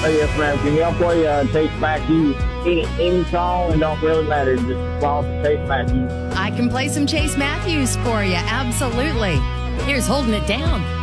Oh, yes, ma'am. Can y'all play Chase Matthews? Any song, it don't really matter. Just as long as Chase Matthews. I can play some Chase Matthews for you. Absolutely. Here's Holding It Down.